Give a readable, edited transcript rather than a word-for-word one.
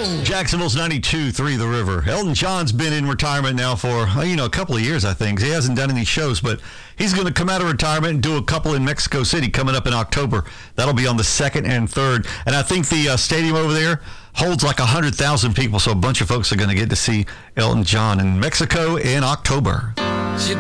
Jacksonville's 92.3 The River. Elton John's been in retirement now for, a couple of years, I think. He hasn't done any shows, but he's going to come out of retirement and do a couple in Mexico City coming up in October. That'll be on the 2nd and 3rd. And I think the stadium over there holds like 100,000 people, so a bunch of folks are going to get to see Elton John in Mexico in October.